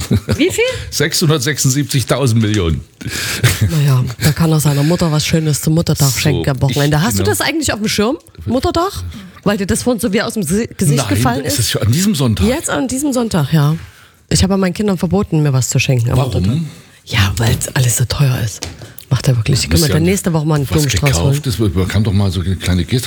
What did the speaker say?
Wie viel? 676.000 Millionen. Naja, da kann er seiner Mutter was Schönes zum Muttertag schenken am Wochenende. Hast du das eigentlich auf dem Schirm, Muttertag? Weil dir das vorhin so wie aus dem Gesicht gefallen ist? Ist es schon an diesem Sonntag? Jetzt an diesem Sonntag, ja. Ich habe meinen Kindern verboten, mir was zu schenken. Warum? Ja, weil es alles so teuer ist. Macht er wirklich. Ich kann mir dann nächste Woche mal einen Blumenstrauß holen. Man kann doch mal so eine kleine Geste.